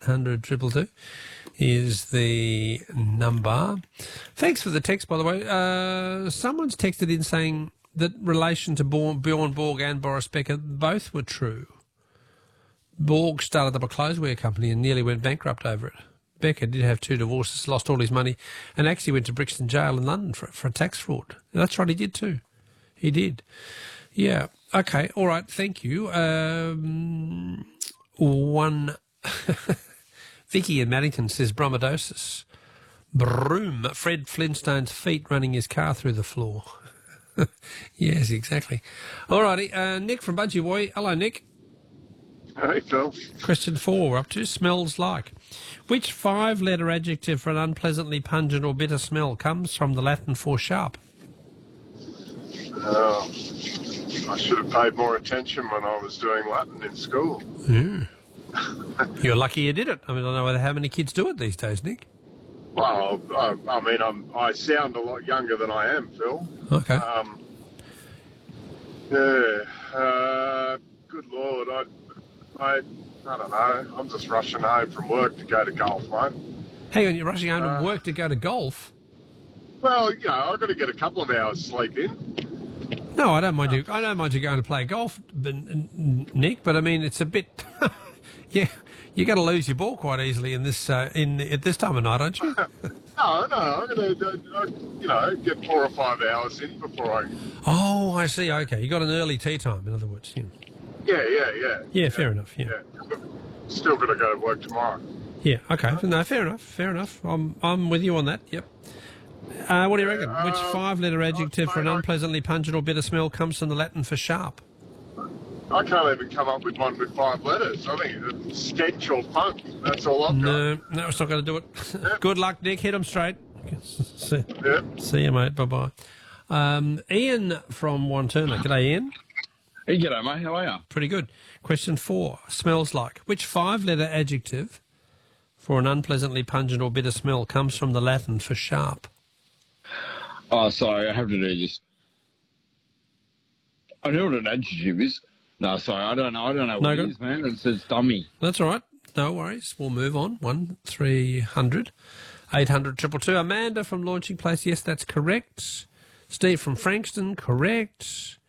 800 222 is the number. Thanks for the text, by the way. Someone's texted in saying that relation to Bjorn Borg and Boris Becker, both were true. Borg started up a clotheswear company and nearly went bankrupt over it. Becker did have 2 divorces, lost all his money, and actually went to Brixton Jail in London for tax fraud. That's right, he did too. He did. Yeah. Okay. All right. Thank you. Vicky in Maddington says bromodosis. Broom. Fred Flintstone's feet running his car through the floor. Yes, exactly. All righty. Nick from Budgie Boy. Hello, Nick. Hey, Phil. Question 4 we're up to. Smells like. Which 5-letter adjective for an unpleasantly pungent or bitter smell comes from the Latin for sharp? I should have paid more attention when I was doing Latin in school. Yeah. You're lucky you did it. I mean, I don't know how many kids do it these days, Nick. Well, I mean, I sound a lot younger than I am, Phil. Okay. Good Lord, I don't know. I'm just rushing home from work to go to golf, mate. Hang on, you're rushing home from work to go to golf? Well, you know, I've got to get a couple of hours sleep in. No, I don't mind you. I don't mind you going to play golf, Nick. But I mean, it's a bit. Yeah, you got to lose your ball quite easily in this at this time of night, don't you? No, I'm going to, get 4 or 5 hours in before I. Oh, I see. Okay, you got an early tea time, in other words. Yeah. Yeah. Yeah, fair enough. Yeah. Still got to go to work tomorrow. Yeah. Okay. No, fair enough. I'm with you on that. Yep. What do you reckon? Which 5-letter adjective for an unpleasantly pungent or bitter smell comes from the Latin for sharp? I can't even come up with one with 5 letters. I think it's sketch or punk. That's all I've got. No, it's not going to do it. Yep. Good luck, Nick. Hit them straight. See you, mate. Bye-bye. Ian from Wanturna. G'day, Ian. Hey, g'day, mate. How are you? Pretty good. Question 4. Smells like. Which 5-letter adjective for an unpleasantly pungent or bitter smell comes from the Latin for sharp? Oh, sorry, I have to do this. I know what an adjective is. No, sorry, I don't know what it is, man. It says dummy. That's all right. No worries. We'll move on. 1300 800 222. Amanda from Launching Place. Yes, that's correct. Steve from Frankston. Correct.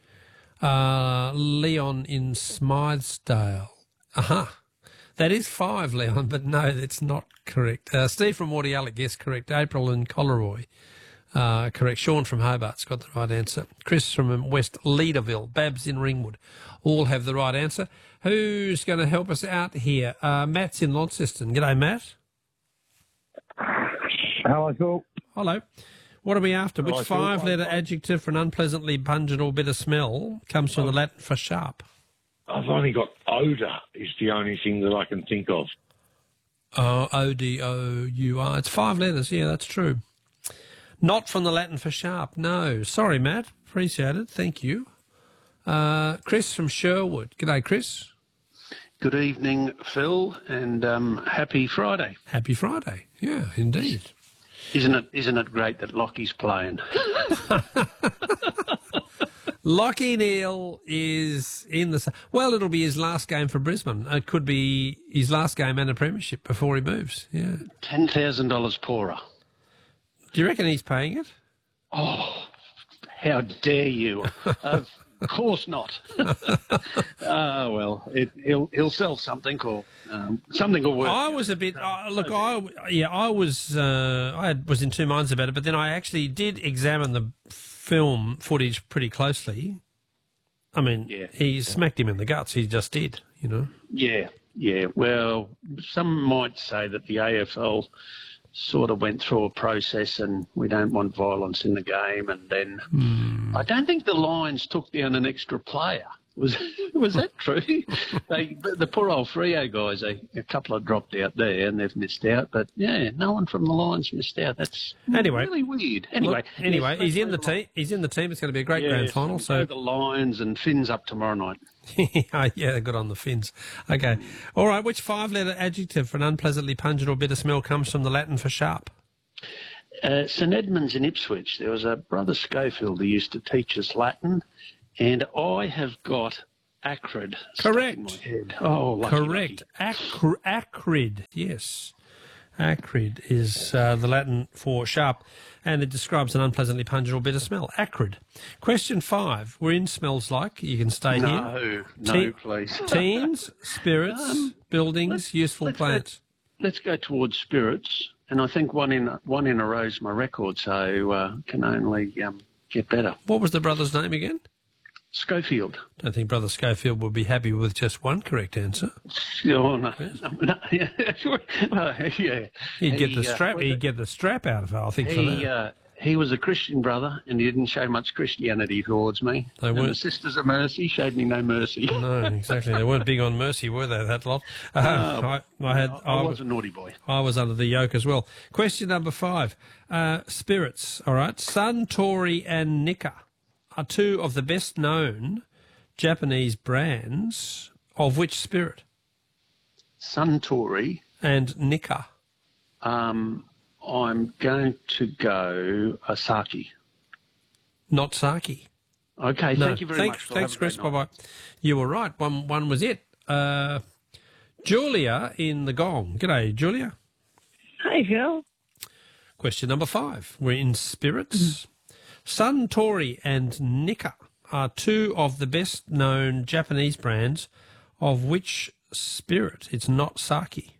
Leon in Smythesdale. Aha. That is 5, Leon, but no, that's not correct. Steve from Wardialloc. Yes, correct. April in Coleroy. Correct. Sean from Hobart's got the right answer. Chris from West Leaderville. Babs in Ringwood. All have the right answer. Who's going to help us out here? Matt's in Launceston. G'day, Matt. Hello, Phil. Hello. What are we after? Which 5-letter adjective for an unpleasantly pungent or bitter smell comes from the Latin for sharp? I've only got odour is the only thing that I can think of. O-D-O-U-R. It's 5 letters. Yeah, that's true. Not from the Latin for sharp. No. Sorry, Matt. Appreciate it. Thank you. Chris from Sherwood. G'day, Chris. Good evening, Phil, and happy Friday. Happy Friday. Yeah, indeed. Isn't it great that Lockie's playing? Lachie Neale is in the... Well, it'll be his last game for Brisbane. It could be his last game and a premiership before he moves. Yeah. $10,000 poorer. Do you reckon he's paying it? Oh, how dare you. Of course not. Well, he'll sell something or something will work. I was a bit... look, I was in two minds about it, but then I actually did examine the film footage pretty closely. I mean, he smacked him in the guts. He just did, you know. Yeah. Well, some might say that the AFL sort of went through a process and we don't want violence in the game, and then I don't think the Lions took down an extra player. Was that true? The poor old Freo guys, a couple have dropped out there and they've missed out, but yeah, no one from the Lions missed out. That's really weird. Anyway, he's in the team. He's in the team. It's going to be a great grand final. So the Lions and Finns up tomorrow night. Yeah, they're good on the Finns. Okay. All right, which 5-letter adjective for an unpleasantly pungent or bitter smell comes from the Latin for sharp? St Edmunds in Ipswich, there was a brother Schofield who used to teach us Latin, and I have got acrid. Correct. Stuck in my head. Oh, lucky, Correct. Acrid, yes. Acrid is the Latin for sharp, and it describes an unpleasantly pungent or bitter smell. Acrid. Question 5. We're in smells like. You can stay here. No, please. Teens, spirits, buildings, useful plants. Let's go towards spirits, and I think one in a row is my record, so can only get better. What was the brother's name again? Schofield. Don't think Brother Schofield would be happy with just one correct answer. Oh, no. Yeah. He'd get the strap out of it, I think, for that. He was a Christian brother, and he didn't show much Christianity towards me. They weren't. And the Sisters of Mercy showed me no mercy. No, exactly. They weren't big on mercy, were they, that lot? I was a naughty boy. I was under the yoke as well. Question number 5. Spirits, all right. Suntory and Nikka are 2 of the best-known Japanese brands of which spirit? Suntory. And Nikka. I'm going to go Sake. Not sake. Okay, thank you very much. Thanks, Chris. Bye-bye. You were right. One was it. Julia in the Gong. G'day, Julia. Hi, Phil. Question number 5. We're in spirits. Suntory and Nikka are 2 of the best-known Japanese brands of which spirit? It's not sake.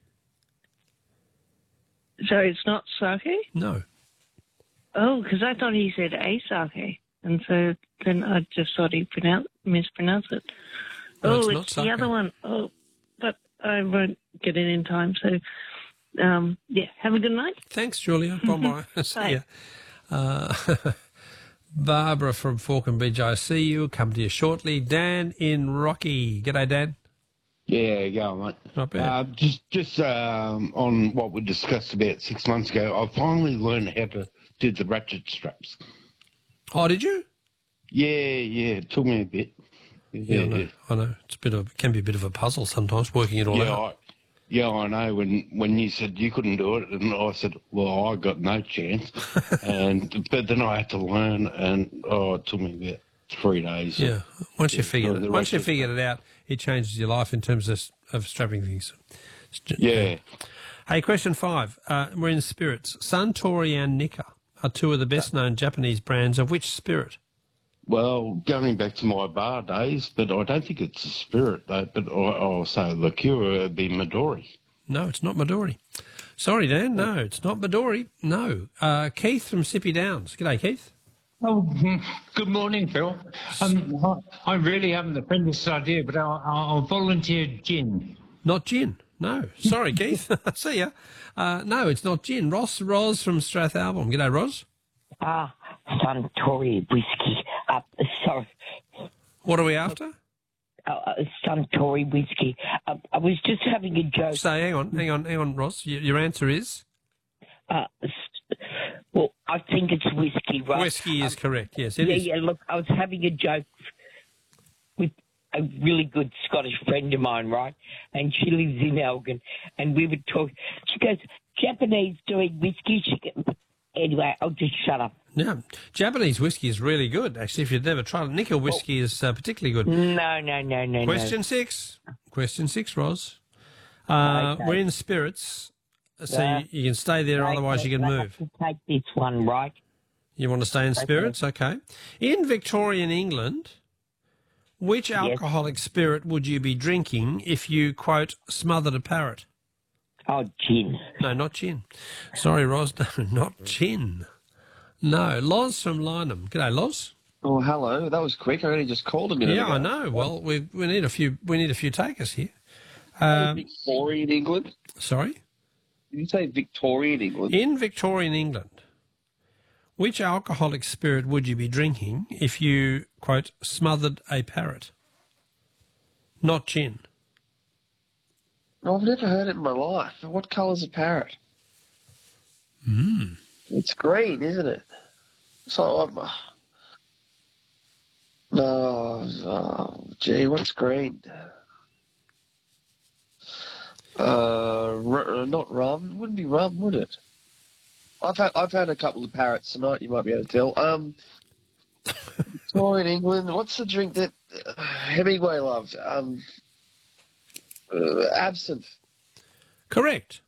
So it's not sake? No. Oh, because I thought he said a sake, and so then I just thought he mispronounced it. No, it's not sake. The other one. Oh, but I won't get it in time. So, yeah, have a good night. Thanks, Julia. Bye-bye. See ya. Barbara from Falcon Beach, I see you. Come to you shortly. Dan in Rocky. G'day, Dan. Yeah, go on, mate. Not bad. Just on what we discussed about 6 months ago, I finally learned how to do the ratchet straps. Oh, did you? Yeah, it took me a bit. Yeah, I know. It can be a bit of a puzzle sometimes, working it all out. I know. When you said you couldn't do it, and I said, well, I got no chance. But then I had to learn, and it took me about 3 days. Yeah, once you figured it out, it changes your life in terms of strapping things. Yeah. Hey, question 5. We're in spirits. Suntory and Nikka are 2 of the best-known Japanese brands of which spirit? Well, going back to my bar days, but I don't think it's a spirit, though. But I'll say liqueur would be Midori. No, it's not Midori. Sorry, Dan. No, it's not Midori. No. Keith from Sippy Downs. G'day, Keith. Oh, good morning, Phil. I really haven't the faintest idea, but I'll volunteer gin. Not gin. No. Sorry, Keith. See ya. No, it's not gin. Roz from Strathalbyn. G'day, Roz. Suntory whiskey. Sorry. What are we after? Suntory whiskey. I was just having a joke. So hang on, Roz. Your answer is? Well, I think it's whiskey, right? Whiskey is correct, yes. It is. Yeah, look, I was having a joke with a really good Scottish friend of mine, right? And she lives in Elgin, and we were talking. She goes, Japanese doing whiskey. Anyway, I'll just shut up. Yeah, Japanese whiskey is really good, actually, if you've never tried it. Nikka whiskey is particularly good. No. Question 6. Question 6, Roz. Okay. We're in spirits, so you can stay there, otherwise you can move. I have to take this one, right? You want to stay in spirits? Okay. In Victorian England, which alcoholic spirit would you be drinking if you, quote, smothered a parrot? Oh, gin. No, not gin. Sorry, Roz, no, not gin. No, Loz from Lynham. G'day, Loz. Oh, hello. That was quick. I only just called a minute ago. Yeah, I know. Well, we need a few takers here. Victorian England? Sorry? Did you say Victorian England? In Victorian England, which alcoholic spirit would you be drinking if you, quote, smothered a parrot? Not gin. No, I've never heard it in my life. What colour's a parrot? It's green, isn't it? So gee, what's green? Not rum. Wouldn't be rum, would it? I've had a couple of parrots tonight. You might be able to tell. Victorian England. What's the drink that Hemingway loved. Absinthe. Correct.